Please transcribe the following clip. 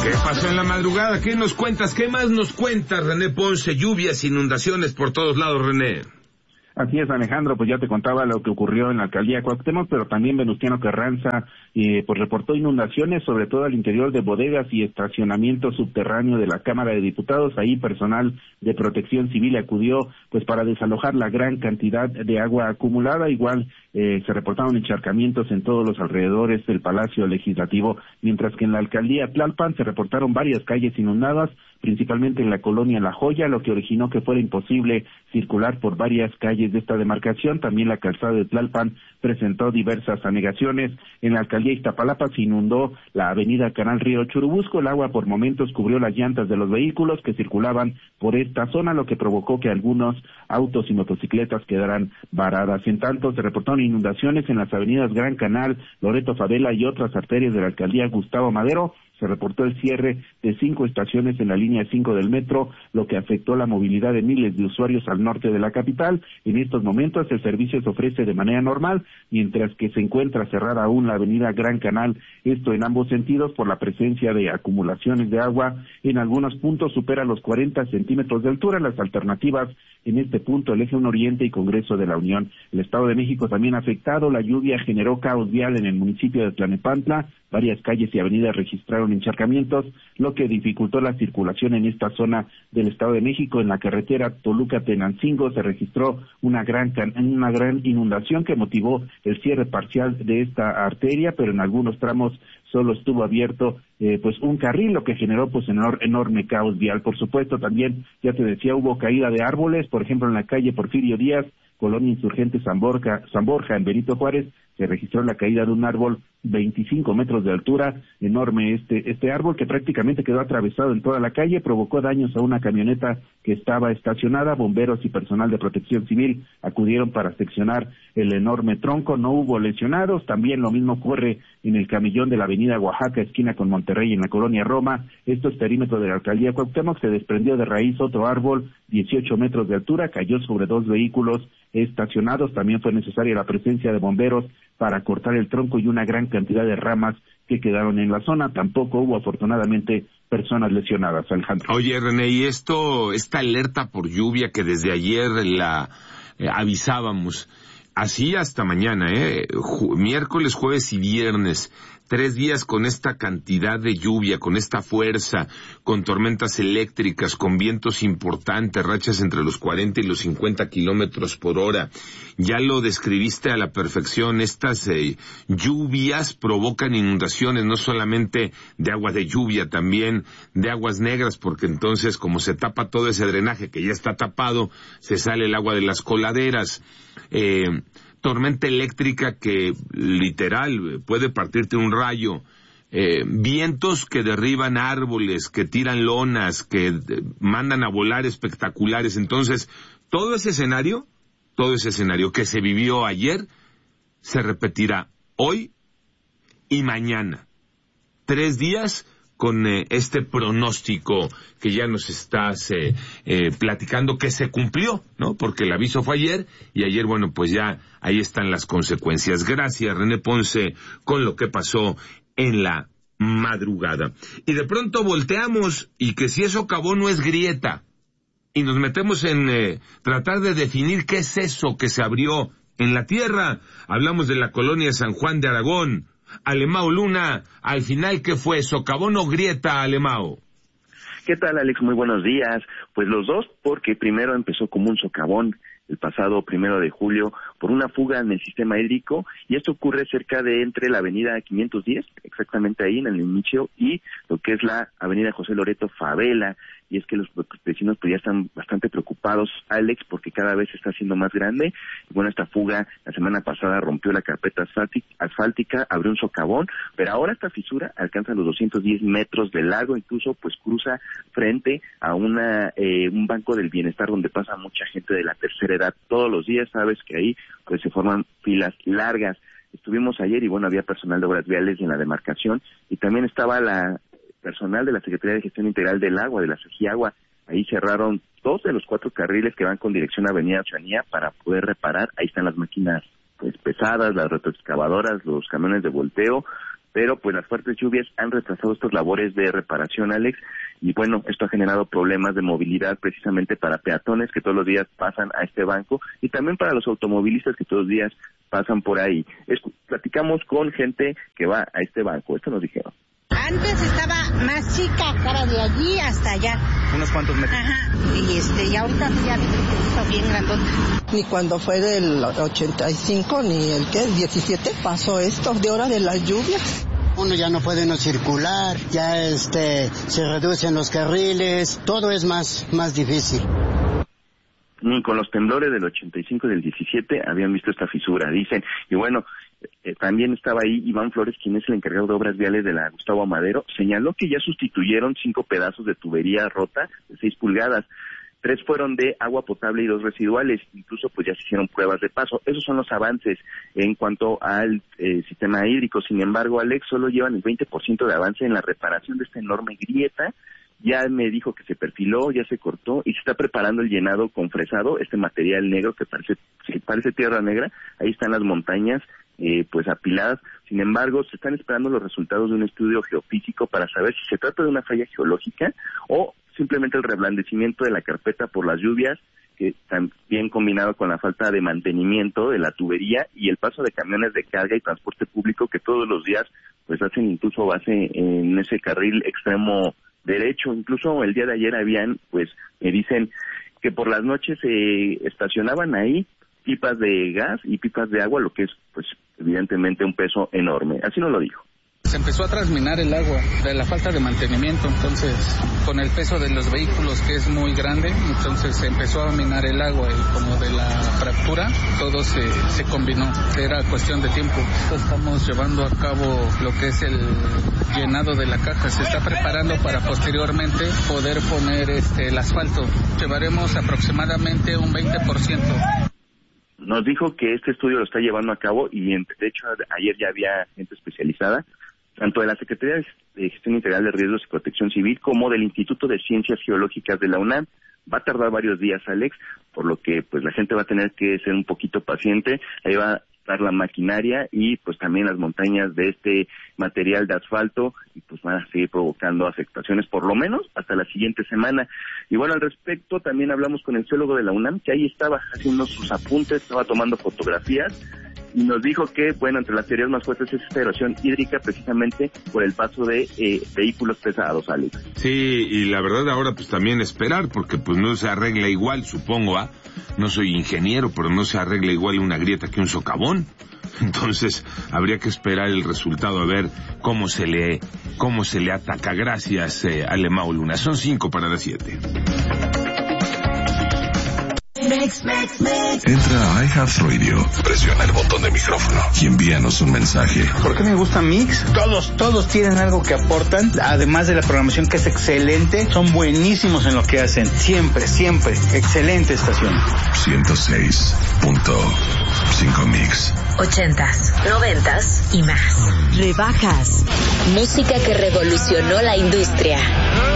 ¿Qué pasó en la madrugada? ¿Qué nos cuentas? ¿Qué más nos cuentas, René Ponce? Lluvias, inundaciones por todos lados, René. Así es, Alejandro, pues ya te contaba lo que ocurrió en la alcaldía Cuauhtémoc, pero también Venustiano Carranza pues reportó inundaciones, sobre todo al interior de bodegas y estacionamiento subterráneo de la Cámara de Diputados. Ahí personal de Protección Civil acudió pues para desalojar la gran cantidad de agua acumulada. Igual se reportaron encharcamientos en todos los alrededores del Palacio Legislativo, mientras que en la alcaldía Tlalpan se reportaron varias calles inundadas, principalmente en la colonia La Joya, lo que originó que fuera imposible circular por varias calles de esta demarcación. También la calzada de Tlalpan presentó diversas anegaciones. En la alcaldía Iztapalapa se inundó la avenida Canal Río Churubusco. El agua por momentos cubrió las llantas de los vehículos que circulaban por esta zona, lo que provocó que algunos autos y motocicletas quedaran varadas. En tanto, se reportaron inundaciones en las avenidas Gran Canal, Loreto Favela y otras arterias de la alcaldía Gustavo Madero. Se reportó el cierre de 5 estaciones en la línea 5 del metro, lo que afectó la movilidad de miles de usuarios al norte de la capital. En estos momentos el servicio se ofrece de manera normal, mientras que se encuentra cerrada aún la avenida Gran Canal, esto en ambos sentidos por la presencia de acumulaciones de agua. En algunos puntos supera los 40 centímetros de altura. Las alternativas en este punto, el Eje 1 Oriente y Congreso de la Unión. El Estado de México también afectado. La lluvia generó caos vial en el municipio de Tlalnepantla. Varias calles y avenidas registraron encharcamientos, lo que dificultó la circulación en esta zona del Estado de México. En la carretera Toluca-Tenancingo se registró una gran inundación que motivó el cierre parcial de esta arteria, pero en algunos tramos solo estuvo abierto pues un carril, lo que generó pues enorme caos vial. Por supuesto, también, ya te decía, hubo caída de árboles, por ejemplo, en la calle Porfirio Díaz, Colonia Insurgente San Borja, en Benito Juárez, se registró la caída de un árbol 25 metros de altura, enorme este árbol que prácticamente quedó atravesado en toda la calle, provocó daños a una camioneta que estaba estacionada. Bomberos y personal de Protección Civil acudieron para seccionar el enorme tronco, no hubo lesionados. También lo mismo ocurre en el camellón de la avenida Oaxaca, esquina con Monterrey, en la colonia Roma. Esto es perímetro de la alcaldía Cuauhtémoc. Se desprendió de raíz otro árbol, 18 metros de altura, cayó sobre 2 vehículos estacionados. También fue necesaria la presencia de bomberos para cortar el tronco y una gran cantidad de ramas que quedaron en la zona. Tampoco hubo, afortunadamente, personas lesionadas, Alejandro. Oye, René, y esta alerta por lluvia que desde ayer la avisábamos, así hasta mañana, miércoles, jueves y viernes, 3 días con esta cantidad de lluvia, con esta fuerza, con tormentas eléctricas, con vientos importantes, rachas entre los 40 y los 50 kilómetros por hora. Ya lo describiste a la perfección. Estas lluvias provocan inundaciones, no solamente de agua de lluvia, también de aguas negras, porque entonces, como se tapa todo ese drenaje que ya está tapado, se sale el agua de las coladeras. Tormenta eléctrica que literal puede partirte un rayo, vientos que derriban árboles, que tiran lonas, que mandan a volar espectaculares. Entonces, todo ese escenario que se vivió ayer se repetirá hoy y mañana. 3 días con este pronóstico que ya nos estás platicando, que se cumplió, ¿no? Porque el aviso fue ayer, y ayer, bueno, pues ya ahí están las consecuencias. Gracias, René Ponce, con lo que pasó en la madrugada. Y de pronto volteamos, y que si eso acabó no es grieta, y nos metemos en tratar de definir qué es eso que se abrió en la tierra. Hablamos de la colonia San Juan de Aragón. Alemao Luna, al final, ¿qué fue? ¿Socavón o grieta, Alemao? ¿Qué tal, Alex? Muy buenos días. Pues los dos, porque primero empezó como un socavón el pasado 1 de julio por una fuga en el sistema hídrico, y esto ocurre cerca de entre la avenida 510, exactamente ahí en el inicio, y lo que es la avenida José Loreto Favela. Y es que los vecinos pues ya están bastante preocupados, Alex, porque cada vez se está haciendo más grande. Y bueno, esta fuga la semana pasada rompió la carpeta asfáltica, abrió un socavón, pero ahora esta fisura alcanza los 210 metros de largo, incluso pues cruza frente a un banco del bienestar donde pasa mucha gente de la tercera edad. Todos los días sabes que ahí pues se forman filas largas. Estuvimos ayer y bueno, había personal de obras viales en la demarcación, y también estaba la personal de la Secretaría de Gestión Integral del Agua, de la Segiagua. Ahí cerraron 2 de los 4 carriles que van con dirección a Avenida Oceanía para poder reparar. Ahí están las máquinas pues pesadas, las retroexcavadoras, los camiones de volteo, pero pues las fuertes lluvias han retrasado estas labores de reparación, Alex, y bueno, esto ha generado problemas de movilidad precisamente para peatones que todos los días pasan a este banco y también para los automovilistas que todos los días pasan por ahí. Platicamos con gente que va a este banco, esto nos dijeron. Antes estaba más chica, cara de allí hasta allá. ¿Unos cuantos metros? Ajá, y ahorita ya está bien grandota. Ni cuando fue del 85, ni el 17, pasó esto de hora de las lluvias. Uno ya no puede circular, ya se reducen los carriles, todo es más difícil. Ni con los temblores del 85 y del 17 habían visto esta fisura, dicen. Y bueno, también estaba ahí Iván Flores, quien es el encargado de obras viales de la Gustavo Amadero, señaló que ya sustituyeron 5 pedazos de tubería rota de 6 pulgadas. 3 fueron de agua potable y 2 residuales, incluso pues ya se hicieron pruebas de paso. Esos son los avances en cuanto al sistema hídrico. Sin embargo, Alex, solo llevan el 20% de avance en la reparación de esta enorme grieta. Ya me dijo que se perfiló, ya se cortó y se está preparando el llenado con fresado, este material negro que parece tierra negra. Ahí están las montañas pues apiladas. Sin embargo, se están esperando los resultados de un estudio geofísico para saber si se trata de una falla geológica o simplemente el reblandecimiento de la carpeta por las lluvias, que también combinado con la falta de mantenimiento de la tubería y el paso de camiones de carga y transporte público que todos los días pues hacen incluso base en ese carril extremo derecho. Incluso el día de ayer habían, pues me dicen que por las noches se estacionaban ahí pipas de gas y pipas de agua, lo que es pues evidentemente un peso enorme. Así nos lo dijo. Se empezó a transminar el agua de la falta de mantenimiento, entonces con el peso de los vehículos que es muy grande, entonces se empezó a minar el agua y como de la fractura todo se combinó, era cuestión de tiempo. Estamos llevando a cabo lo que es el llenado de la caja, se está preparando para posteriormente poder poner el asfalto. Llevaremos aproximadamente un 20%. Nos dijo que este estudio lo está llevando a cabo y de hecho ayer ya había gente especializada, tanto de la Secretaría de Gestión Integral de Riesgos y Protección Civil como del Instituto de Ciencias Geológicas de la UNAM. Va a tardar varios días, Alex, por lo que pues la gente va a tener que ser un poquito paciente. Ahí va a estar la maquinaria y pues también las montañas de este material de asfalto y pues van a seguir provocando afectaciones por lo menos hasta la siguiente semana. Y bueno, al respecto también hablamos con el geólogo de la UNAM, que ahí estaba haciendo sus apuntes, estaba tomando fotografías y nos dijo que, bueno, entre las teorías más fuertes es esta erosión hídrica precisamente por el paso de vehículos pesados, Alex. Sí, y la verdad ahora pues también esperar, porque pues no se arregla igual, supongo, no soy ingeniero, pero no se arregla igual una grieta que un socavón. Entonces habría que esperar el resultado a ver cómo se le ataca. Gracias, Alemão Luna. Son 5:07. Entra a iHeartRadio, presiona el botón de micrófono y envíanos un mensaje. ¿Por qué me gusta Mix? Todos tienen algo que aportan, además de la programación que es excelente, son buenísimos en lo que hacen, siempre, excelente estación. 106.5 Mix. 80s, 90s y más. Rebajas. Música que revolucionó la industria.